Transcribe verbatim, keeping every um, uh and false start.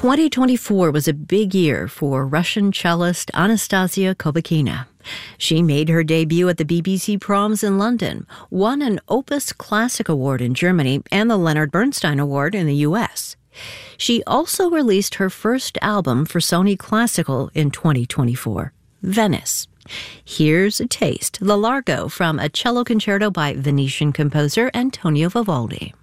twenty twenty-four was a big year for Russian cellist Anastasia Kobakina. She made her debut at the B B C Proms in London, won an Opus Classic Award in Germany and the Leonard Bernstein Award in the U S. She also released her first album for Sony Classical in twenty twenty-four, Venice. Here's a taste, the Largo from a cello concerto by Venetian composer Antonio Vivaldi.